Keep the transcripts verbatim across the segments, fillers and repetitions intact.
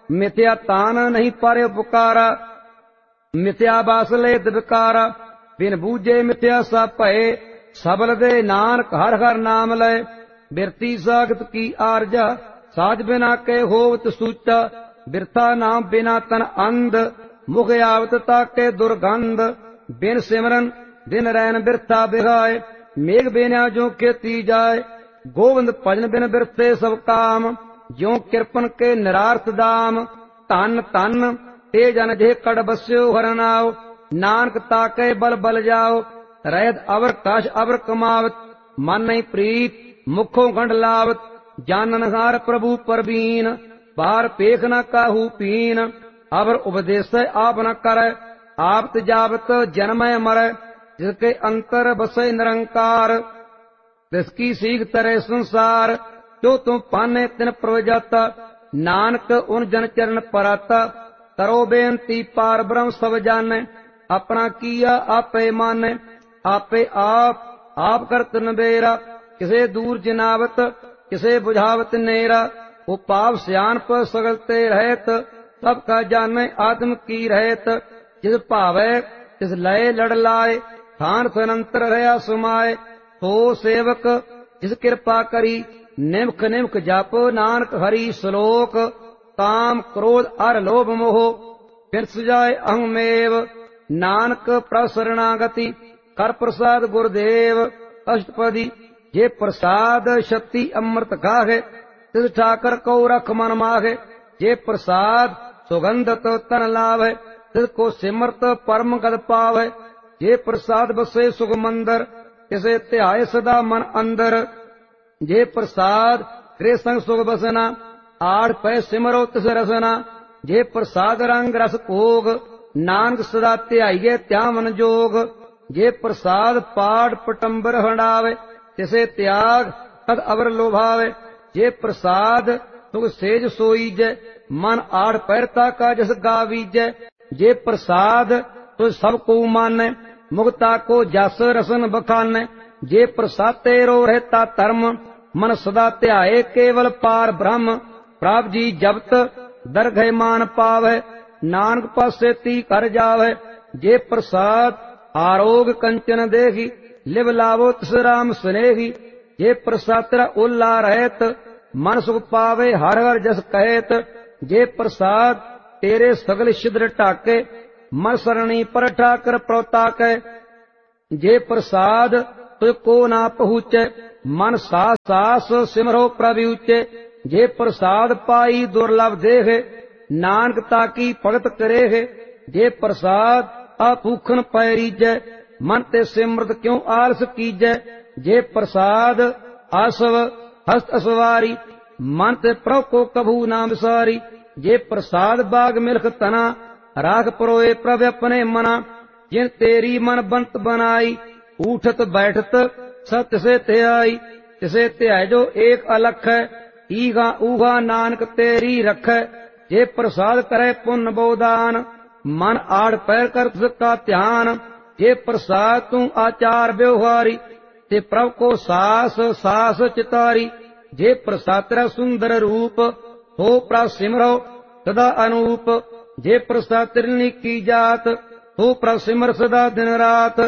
ਮਿਥਿਆ ਤਾਨ ਨਹੀਂ ਪਰ ਉਪਕਾਰਾ। ਮਿਥਿਆ ਬਾਸ ਲੈ ਵਿਕਾਰਾ, ਬਿਨ ਬੂਝੇ ਮਿਥਿਆ ਸਭ ਭਏ। ਸਬਲ ਦੇ ਨਾਨਕ ਹਰ ਹਰ ਨਾਮ ਲੈ, ਬਿਰਤੀ ਸਾਖਤ ਕੀ ਆਰਜਾ। ਸਾਜ ਬਿਨਾ ਕੇ ਹੋਵਤ ਸੂਚਾ, ਬਿਰਥਾ ਨਾਮ ਬਿਨਾ ਤਨ ਅੰਧ। ਮੁਖ ਆਵਤ ਤਾਕੇ ਦੁਰਗੰਧ, ਬਿਨ ਸਿਮਰਨ ਦਿਨ ਰੈਨ ਬਿਰਥਾ ਬਿਹਾਏ। ਮੇਘ ਬਿਨਾ ਜੋ ਖੇਤੀ ਜਾਏ, ਗੋਵਿੰਦ ਭਜਨ ਬਿਨ ਬਿਰਥੇ ਸਭ ਕਾਮ। ਜਿਉ ਕਿਰਪਨ ਕੇ ਨਿਰਾਰਥ ਦਾਮ, ਧਨ ਧਨ ਤੇ ਜਨ ਜੇ ਕੜ ਬਸਿਓ ਹਰਿ ਨਾਉ। ਨਾਨਕ ਤਾਕੇ ਬਲ ਬਲ ਜਾਓ, ਰਹਿਤ ਅਵਰ ਕਛ ਅਵਰ ਕਮਾਵਤ। ਮਨ ਨਹੀਂ ਪ੍ਰੀਤ ਮੁਖੋਂ ਗੰਢ ਲਾਵਤ, ਜਾਨਨ ਹਾਰ ਪ੍ਰਭੂ ਪਰਬੀਨ। ਬਾਹਰ ਪੇਖ ਨ ਕਾਹੂ ਪੀਨ, ਅਵਰ ਉਪਦੇਸੈ ਆਪ ਨ ਕਰੈ। ਆਪ ਤਜਾਵਤ ਜਨਮੈ ਮਰੈ, ਜਿਸ ਕੇ ਅੰਤਰ ਬਸੈ ਨਿਰੰਕਾਰ। ਤਿਸ ਕੀ ਸੀਖ ਤਰੇ ਸੰਸਾਰ, ਜੋ ਤੁਮ ਪਾਨੇ ਤਿਨ ਪ੍ਰਵਜਾਤਾ। ਨਾਨਕ ਉਨ ਜਨ ਚਰਨ ਪਰਾਤਾ, ਕਰੋ ਬੇਨਤੀ ਪਾਰ ਬ੍ਰਹਮ ਸਭ ਜਾਣੈ। ਆਪਣਾ ਕੀਆ ਆਪੇ ਮਾਨੈ, ਆਪੇ ਆਪ ਆਪ ਕਰਤ ਨਬੇਰਾ। ਕਿਸੇ ਦੂਰ ਜਨਾਵਤ ਕਿਸੇ ਬੁਝਾਵਤ ਨੇਰਾ। ਉਹ ਪਾਪ ਸਿਆਣਪ ਸਗਲ ਤੇ ਰਹਿਤ, ਸਭ ਕਾ ਜਾਣੈ ਆਤਮ ਕੀ ਰਹਿਤ। ਜਿਸ ਭਾਵੈ ਤਿਸ ਲਏ ਲੜ ਲਾਏ, ਥਾਨ ਸਨੰਤਰ ਰਹਾ ਸੁਮਾਏ। ਸੋ ਸੇਵਕ ਜਿਸ ਕਿਰਪਾ ਕਰੀ, ਨਿਮਖ ਨਿਮਖ ਜਪ ਨਾਨਕ ਹਰੀ ਸ਼ਲੋਕ। ਕਾਮ ਕ੍ਰੋਧ ਅਰ ਲੋਭ ਮੋਹ, ਫਿਰ ਸੁਜਾਏ ਅਹਮੇਵ। ਨਾਨਕ ਪ੍ਰਭ ਸਰਣਾਗਤੀ, ਕਰ ਪ੍ਰਸਾਦ ਗੁਰਦੇਵ। ਅਸ਼ਟਪਦੀ ਜੇ ਪ੍ਰਸਾਦ ਸ਼ਕਤੀ ਅੰਮ੍ਰਿਤ ਖਾਹੇ, ਤਿਸ ਠਾਕਰ ਕਉ ਰਖ ਮਨ ਮਾਹੇ। ਜੇ ਪ੍ਰਸਾਦ ਸੁਗੰਧਤ ਤਨ ਲਾਵੈ, ਤਿਸ ਕੋ ਸਿਮਰਤ ਪਰਮ ਗਦ ਪਾਵੈ। ਜੇ ਪ੍ਰਸਾਦ ਬਸੇ ਸੁਖ ਮੰਦਰ, ਤਿਸੇ ਧਿਆਏ ਸਦਾ ਮਨ ਅੰਦਰ। ਜੇ ਪ੍ਰਸਾਦ ਕ੍ਰੇ ਸੰਗ ਸੁਖ ਬਸਨਾ, ਆੜ ਪੈ ਸਿਮਰੋ ਤਿਸ ਰਸਨਾ। ਜੇ ਪ੍ਰਸਾਦ ਰੰਗ ਰਸ ਭੋਗ, ਨਾਨਕ ਸਦਾ ਧਿਆਈਏ ਧਿਆਵਨ ਜੋਗ। ਜੇ ਪ੍ਰਸਾਦ ਪਾੜ ਪਟੰਬਰ ਹੰਡਾਵੇ, ਤਿਸੇ ਤਿਆਗ ਤਦ ਅਵਰ ਲੋਭਾਵੇ। ਜੇ ਪ੍ਰਸਾਦ ਸੁਖ ਸੇਜ ਸੋਈਜੈ, ਮਨ ਆੜ ਪੈਰਤਾ ਕਾ ਜਸ ਗਾਵੀਜੈ। ਜੇ ਪ੍ਰਸਾਦ ਤੁ ਸਭ ਕੋ ਮਾਨੈ, ਮੁਕਤਾ ਕੋ ਜਸ ਰਸਨ ਬਖਾਨੈ। ਜੇ ਪ੍ਰਸਾਦੇ ਰੋ ਰਹਿਤਾ ਧਰਮ, ਮਨ ਸਦਾ ਧਿਆਏ ਕੇਵਲ ਪਾਰ ਬ੍ਰਹਮ। ਪ੍ਰਭ ਜੀ ਜਪਤ ਦਰਗਹਿ ਮਾਨ ਪਾਵੈ, ਨਾਨਕ ਪਾਸੇ ਤੀ ਕਰ ਜਾਵੈ। ਜੇ ਪ੍ਰਸਾਦ ਆਰੋਗ ਕੰਚਨ ਦੇਹੀ, ਲਿਵ ਲਾਵੋ ਤਿਸ ਰਾਮ ਸਨੇਹੀ। ਜੇ ਪ੍ਰਸਾਦ ਤੇਰਾ ਓਲਾ ਰਹਿਤ, ਮਨ ਸੁਖ ਪਾਵੇ ਹਰ ਹਰ ਜਸ ਕਹਿਤ। ਜੇ ਪ੍ਰਸਾਦ ਤੇਰੇ ਸਗਲ ਛਿਦਰ ਢਾਕੇ, ਮਨ ਸਰਣੀ ਪਰ ਠਾਕਰ ਪ੍ਰਤਾਕੈ। ਜੇ ਪ੍ਰਸਾਦ ਤੁਝ ਕੋ ਨਾ ਪਹੁੰਚੈ, ਮਨ ਸਾਸ ਸਾਸ ਸਿਮਰੋ ਪ੍ਰਭੁ ਉੱਚੇ। ਜੇ ਪ੍ਰਸਾਦ ਪਾਈ ਦੁਰਲਭ ਦੇਹ, ਨਾਨਕ ਤਾਕੀ ਭਗਤ ਕਰੇਹ। ਜੇ ਪ੍ਰਸਾਦ ਆਪੂਖਨ ਪੈ ਰੀਜੈ, ਮਨ ਤੇ ਸਿਮਰਤ ਕਿਉ ਆਲਸ ਕੀਜੈ। ਜੇ ਪ੍ਰਸਾਦ ਆਸਵ ਹਸਤ ਅਸਵਾਰੀ, ਮਨ ਤੇ ਪ੍ਰਭ ਕੋ ਕਭੂ ਨਾ ਵਿਸਾਰੀ। ਜੇ ਪ੍ਰਸਾਦ ਬਾਗ ਮਿਲਖ ਤਨਾ, ਰਾਖ ਪਰੋਏ ਪ੍ਰਭ ਆਪਣੇ ਮਨਾ। ਜਿਨ ਤੇਰੀ ਮਨ ਬੰਤ ਬਨਾਈ, ਊਠਤ ਬੈਠਤ ਸਭ ਤਿਸੇ ਧਿਆਈ। ਤਿਸੇ ਧਿਆਇ ਜੋ ਏਕ ਅਲਖ ਹੈ, ਈਗਾ ਊਗਾ ਨਾਨਕ ਤੇਰੀ ਰਖੈ। ਜੇ ਪ੍ਰਸਾਦ ਕਰੈ ਪੁੰਨ ਬੋਦਾਨ, ਮਨ ਆੜ ਪੈਰ ਕਰ ਤਿਸ ਕਾ ਧਿਆਨ। ਜੇ ਪ੍ਰਸਾਦ ਤੂੰ ਆਚਾਰ ਵਿਵਹਾਰੀ, ਤੇ ਪ੍ਰਭ ਕੋ ਸਾਸ ਸਾਸ ਚਿਤਾਰੀ। ਜੇ ਪ੍ਰਸਾਦ ਤੇਰਾ ਸੁੰਦਰ ਰੂਪ, ਹੋ ਪ੍ਰਭ ਸਿਮਰੋ ਸਦਾ ਅਨੂਪ। ਜੇ ਪ੍ਰਸਾਦ ਤੇਰੀ ਕੀ ਜਾਤ, ਹੋ ਪ੍ਰਭ ਸਿਮਰ ਸਦਾ ਦਿਨ ਰਾਤ।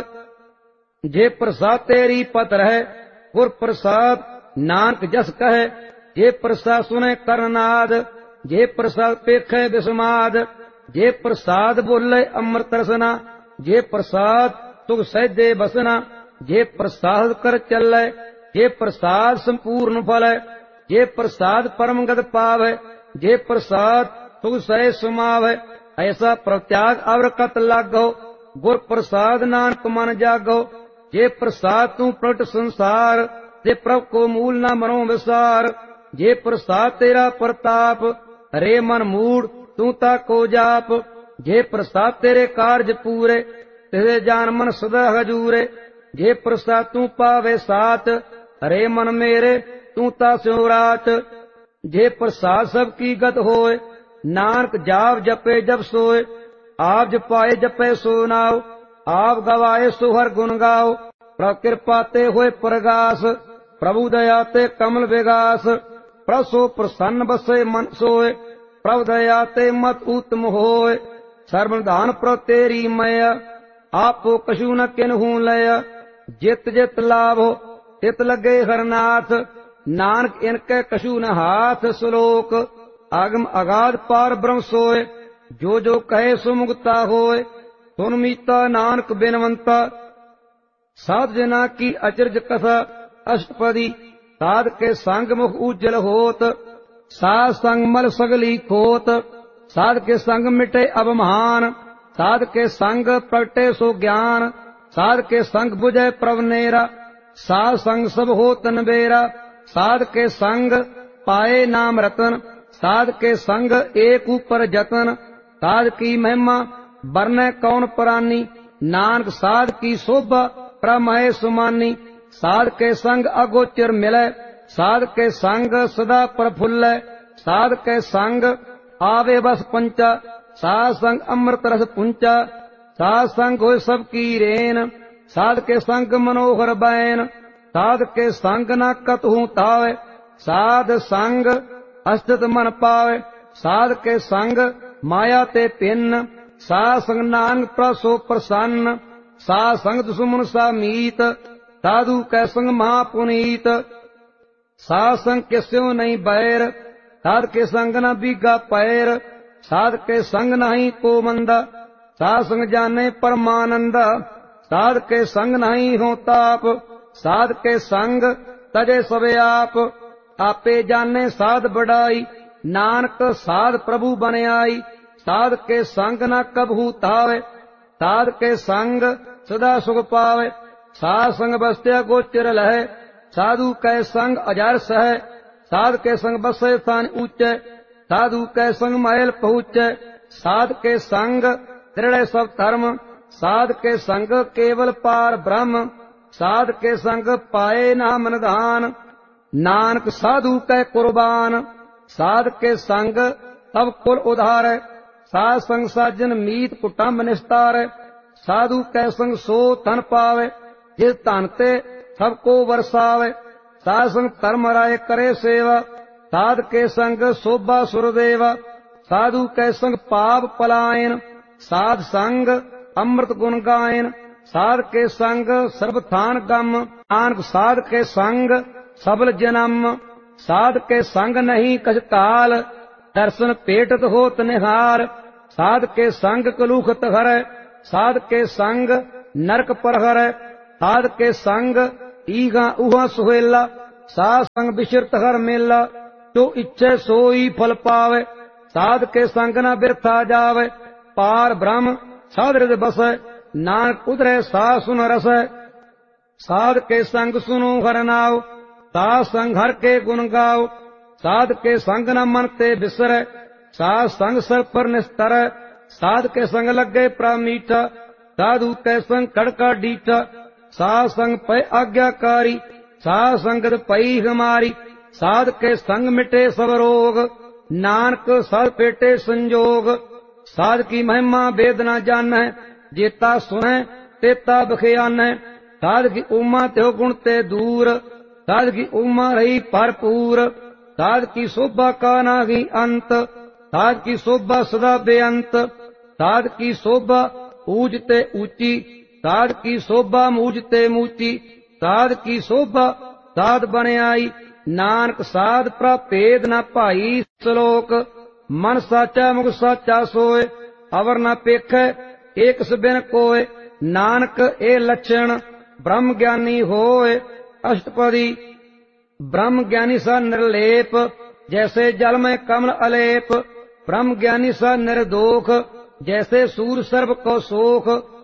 ਜੇ ਪ੍ਰਸਾਦ ਤੇਰੀ ਪਤ ਰਹਿ, ਗੁਰ ਪ੍ਰਸਾਦ ਨਾਨਕ ਜਸ ਕਹੈ। ਜੇ ਪ੍ਰਸਾਦ ਸੁਨੇ ਕਰਨਾਦ, ਜੇ ਪ੍ਰਸਾਦ ਪੇਖੈ ਬਿਸਮਾਦ। ਜੇ ਪ੍ਰਸਾਦ ਬੋਲੇ ਅੰਮ੍ਰਿਤ ਰਸਨਾ, ਜੇ ਪ੍ਰਸਾਦ ਸੁਖ ਸਹਿਜੇ ਬਸਨਾ। ਜੇ ਪ੍ਰਸਾਦ ਕਰ ਚੱਲੈ, ਜੇ ਪ੍ਰਸਾਦ ਸੰਪੂਰਨ ਫਲੈ। ਜੇ ਪ੍ਰਸਾਦ ਪਰਮ ਗਤ ਪਾਵੈ, ਜੇ ਪ੍ਰਸਾਦ ਸੁਖ ਸਹਿ ਸਮਾਵੈ। ਐਸਾ ਪ੍ਰਤਿਆਗ ਅਵਰ ਕਤ ਲਾਗੋ, ਗੁਰ ਪ੍ਰਸਾਦ ਨਾਨਕ ਮਨ ਜਾਗੋ। ਜੇ ਪ੍ਰਸਾਦ ਤੂੰ ਪ੍ਰਗਟ ਸੰਸਾਰ, ਤੇ ਪ੍ਰਭ ਕੋ ਮੂਲ ਨਾ ਮਨੋ ਵਿਸਾਰ। ਜੇ ਪ੍ਰਸਾਦ ਤੇਰਾ ਪ੍ਰਤਾਪ, ਰੇ ਮਨ ਮੂੜ ਤੂੰ ਤਾ ਕੋ ਜਾਪ। ਜੇ ਪ੍ਰਸਾਦ ਤੇਰੇ ਕਾਰਜ ਪੂਰੇ, ਤਿਸੇ ਜਾਨ ਮਨ ਸਦਾ ਹਜੂਰੇ। ਜੇ ਪ੍ਰਸਾਦ ਤੂੰ ਪਾਵੇ ਸਾਤ, ਰੇ ਮਨ ਮੇਰੇ ਤੂੰ ਤਾ ਸਿਉ ਰਾਤ। ਜੇ ਪ੍ਰਸਾਦ ਸਭ ਕੀ ਗਤ ਹੋਏ, ਨਾਨਕ ਜਾਪ ਜਪੇ ਜਪ ਸੋਏ। ਆਪ ਜਪਾਏ ਜਪੇ ਸੋ ਨਾਉ, ਆਪ ਗਵਾਏ ਸੋ ਹਰ ਗੁਣ ਗਾਓ। ਪ੍ਰਭ ਕਿਰਪਾ ਤੇ ਹੋਏ ਪ੍ਰਗਾਸ, ਪ੍ਰਭੂ ਦਇਆ ਤੇ ਕਮਲ ਵਿਗਾਸ। ਪ੍ਰਭ ਸੋ ਪ੍ਰਸੰਨ ਬਸੇ ਮਨ ਸੋਏ, ਪ੍ਰਭ ਦਇਆ ਤੇ ਮਤ ਊਤਮ ਹੋਏ। ਸਰਬਧਾਨ ਪ੍ਰਭ ਤੇਰੀ ਮਇਆ, ਆਪੋ ਕਛੂ ਨ ਕਿਨਹੂ ਲਿਆ। ਜਿਤ ਜਿਤ ਲਾਭੋ ਤਿਤ ਲੱਗੇ ਹਰਨਾਥ, ਨਾਨਕ ਇਨਕੇ ਕਛੂ ਨ ਹਾਥ। ਸ਼ਲੋਕ ਆਗਮ ਅਗਾਧ ਪਾਰ ਬ੍ਰਹਮ ਸੋਏ, ਜੋ ਜੋ ਕਹੇ ਸੋ ਮੁਕਤਾ ਹੋਏ। ਸੁਨ ਮੀਤਾ ਨਾਨਕ ਬਿਨਵੰਤਾ, ਸਾਧ ਜਨਾ ਕੀ ਅਚਰਜ ਕਥਾ। ਅਸ਼ਟਪਦੀ ਸਾਧ ਕੇ ਸੰਗ ਮੁਖ ਉਜਲ ਹੋਤ, ਸਾਧ ਸੰਗ ਮਲ ਸਗਲੀ ਖੋਤ। ਸਾਧ ਕੇ ਸੰਗ ਮਿਟੇ ਅਭਮਾਨ, ਸਾਧ ਕੇ ਸੰਗ ਪ੍ਰਗਟੇ ਸੋ ਗਿਆਨ। ਸਾਧ ਕੇ ਸੰਗ ਬੁਝੈ ਪ੍ਰਭ ਨੇਰਾ, ਸਾਧ ਸੰਗ ਸਭ ਹੋਤ ਨਬੇਰਾ। ਸਾਧ ਕੇ ਸੰਗ ਪਾਏ ਨਾਮ ਰਤਨ, ਸਾਧ ਕੇ ਸੰਗ ਏਕ ਉਪਰ ਜਤਨ। ਸਾਧ ਕੀ ਮਹਿਮਾ ਬਰਨੈ ਕੌਣ ਪ੍ਰਾਨੀ, ਨਾਨਕ ਸਾਧ ਕੀ ਸੋਭਾ ਪ੍ਰਮਹਿ ਸੁਮਾਨੀ। ਸਾਧ ਕੇ ਸੰਗ ਅਗੋਚਰ ਮਿਲੈ, ਸਾਧ ਕੇ ਸੰਗ ਸਦਾ ਪ੍ਰਫੁੱਲੈ। ਸਾਧ ਕੇ ਸੰਗ ਆਵੇ ਬਸ ਪੰਚਾ, ਸਾਧ ਸੰਗ ਅੰਮ੍ਰਿਤ ਰਸ ਪੁੰਚਾ। ਸਾਧ ਸੰਗ ਹੋਇ ਸਭ ਕੀ ਰੇਨ, ਸਾਧ ਕੇ ਸੰਗ ਮਨੋਹਰ ਬੈਨ। ਸਾਧ ਕੇ ਸੰਗ ਨ ਕਤਹੂ ਤਾਵੈ, ਸਾਧ ਸੰਗ ਅਸਥਿਤ ਮਨ ਪਾਵੈ। ਸਾਧ ਕੇ ਸੰਗ ਮਾਇਆ ਤੇ ਪਿੰਨ, ਸਾਧ ਸੰਗ ਨਾਨਕ ਪ੍ਰਸੋ ਪ੍ਰਸੰਨ। ਸਾਧ ਸੰਗ ਦੁਸ਼ਮਨ ਸਾ ਮੀਤ, ਸਾਧੂ ਕੈ ਸੰਗ ਮਹਾ ਪੁਨੀਤ। ਸਾਧ ਸੰਗ ਕਿਸਿਓ ਨਹੀਂ ਬੈਰ, ਸਾਧ ਕੇ ਸੰਗ ਨ ਬੀਗਾ ਪੈਰ। ਸਾਧ ਕੇ ਸੰਗ ਨਹੀਂ ਕੋ ਮੰਦਾ, ਸਾਧ ਸੰਗ ਜਾਣੇ ਪਰਮਾਨੰਦਾ। ਸਾਧ ਕੇ ਸੰਗ ਨਹੀਂ ਹੋ ਤਾਪ, ਸਾਧ ਕੇ ਸੰਗ ਤਜੇ ਸਭ ਆਪ। ਆਪੇ ਜਾਣੇ ਸਾਧ ਬੜਾਈ, ਨਾਨਕ ਸਾਧ ਪ੍ਰਭੂ ਬਨ ਆਈ। ਸਾਧ ਕੇ ਸੰਗ ਨ ਕਬਹੂ ਤਾਵੇ, ਸਾਧ ਕੇ ਸੰਗ ਸਦਾ ਸੁਖ ਪਾਵੇ। ਸਾਧ ਸੰਗ ਬਸਤਿਆ ਗੋਚਰ ਲਹੈ, ਸਾਧੂ ਕੈ ਸੰਗ ਅਜਰ ਸਹੈ। ਸਾਧ ਕੇ ਸੰਗ ਬਸੈ ਸਥਾਨ ਊਚੈ, ਸਾਧੂ ਕੈ ਸੰਗ ਮਹਿਲ ਪਹੁੰਚੈ। ਸਾਧ ਕੇ ਸੰਗ ਦ੍ਰਿੜੈ ਸਭ ਧਰਮ, ਸਾਧ ਕੇ ਸੰਗ ਕੇਵਲ ਪਾਰ ਬ੍ਰਹਮ। ਸਾਧ ਕੇ ਸੰਗ ਪਾਏ ਨਾਮ ਨਿਧਾਨ, ਨਾਨਕ ਸਾਧੂ ਕੈ ਕੁਰਬਾਨ। ਸਾਧ ਕੇ ਸੰਗ ਸਭ ਕੁਲ ਉਧਾਰੈ, ਸਾਧ ਸੰਗ ਸਾਜਨ ਮੀਤ ਕੁਟੰਬ ਨਿਸਤਾਰੈ। ਸਾਧੂ ਕੈ ਸੰਗ ਸੋ ਧਨ ਪਾਵੇ, ਜਿਸ ਧਨ ਤੇ ਸਭ ਕੋ ਵਰਸਾਵੇ। ਸਾਧ ਸੰਗ ਧਰਮ ਰਾਏ ਕਰੇ ਸੇਵਾ, ਸਾਧ ਕੇ ਸੰਗ ਸੋਭਾ ਸੁਰਦੇਵਾ। ਸਾਧੂ ਕੈ ਸੰਗ ਪਾਪ ਪਲਾਇਨ, ਸਾਧ ਸੰਗ ਅੰਮ੍ਰਿਤ ਗੁਣ ਗਾਇਨ। ਸਾਧ ਕੇ ਸੰਗ ਸਰਬ ਥਾਨ ਗਮ, ਨਾਨਕ ਸਾਧ ਕੇ ਸੰਗ ਸਬਲ ਜਨਮ। ਸਾਧ ਕੇ ਸੰਗ ਨਹੀਂ ਕਛ ਕਾਲ, ਦਰਸ਼ਨ ਭੇਟਤ ਹੋਤ ਨਿਹਾਰ। ਸਾਧ ਕੇ ਸੰਗ ਕਲੂਖਤ ਹਰੈ, ਸਾਧ ਕੇ ਸੰਗ ਨਰਕ ਪਰਹਰੈ। ਸਾਧ ਕੇ ਸੰਗ ਈਗਾ ਉਹਾ ਸੁਹੇਲਾ, ਸਾਧ ਸੰਗ ਬਿਸ਼ਰਤ ਹਰ ਮੇਲਾ। ਜੋ ਇੱਛੈ ਸੋਈ ਫਲ ਪਾਵੇ, ਸਾਧ ਕੇ ਸੰਗ ਨ ਬਿਰਥਾ ਜਾਵੇ। ਪਾਰ ਬ੍ਰਹਮ ਸਾਧ ਰਿਦ ਬਸੈ, ਨਾਨਕ ਉਧਰੈ ਸਾਧ ਸੁਨ ਰਸੈ। ਸਾਧ ਕੇ ਸੰਗ ਸੁਨੋ ਹਰਿ ਨਾਉ, ਸਾਧ ਸੰਗ ਹਰਿ ਕੇ ਗੁਣ ਗਾਓ। ਸਾਧ ਕੇ ਸੰਗ ਨ ਮਨ ਤੇ ਬਿਸਰੈ, ਸਾਧ ਸੰਗ ਸਰ ਪਰ ਨਿਸਤਰੈ। ਸਾਧ ਕੇ ਸੰਗ ਲੱਗੇ ਪ੍ਰਭ ਮੀਠਾ, ਸਾਧੂ ਕੈ ਸੰਗ ਕੜਕਾ ਡੀਠਾ। ਸਾਧ ਸੰਗ ਪੈ ਆਗਿਆਕਾਰੀ, ਸਾਧ ਸੰਗਤ ਪਈ ਹਮਾਰੀ। ਸਾਧ ਕੇ ਸੰਗ ਮਿਟੇ ਸਭ ਰੋਗ, ਨਾਨਕ ਸਦ ਪੇਟੇ ਸੰਜੋਗ। ਸਾਧ ਕੀ ਮਹਿਮਾ ਵੇਦ ਨ ਜਾਣੈ, ਜੇਤਾ ਸੁਣੈ ਤੇਤਾ ਬਖਿਆਨੈ। ਸਾਧ ਕੀ ਉਮਾ ਤਿਉ ਗੁਣ ਤੇ ਦੂਰ, ਸਾਧ ਕੀ ਉਮਾ ਰਹੀ ਭਰਪੂਰ। ਸਾਧ ਕੀ ਸੋਭਾ ਕਾ ਨਾਹੀ ਅੰਤ, ਸਾਧ ਕੀ ਸੋਭਾ ਸਦਾ ਬੇਅੰਤ। ਸਾਧ ਕੀ ਸੋਭਾ ਊਜ ਤੇ ਊਚੀ, ਸਾਧ ਕੀ ਸੋਭਾ ਮੂਜ ਤੇ ਮੂਚੀ। ਸਾਧ ਕੀ ਸੋਭਾ ਸਾਧ ਬਨ ਆਈ, ਨਾਨਕ ਸਾਧ ਪ੍ਰਭ ਭੇਦ ਨ ਭਾਈ। ਸ਼ਲੋਕ ਮਨ ਸਾਚਾ ਮੁਖ ਸਾਚਾ ਸੋਏ, ਅਵਰ ਨ ਪੇਖੈ ਏਕ ਸਬਿਨ ਕੋਏ। ਨਾਨਕ ਇਹ ਲੱਛਣ ਬ੍ਰਹਮ ਗਿਆਨੀ ਹੋਏ। ਅਸ਼ਟਪਦੀ ब्रह्म ज्ञानी सा निर्लेप, जैसे जल में कमल अलेप। ब्रह्म ज्ञानी सा निर्दोख, जैसे सूर सर्व को सोख।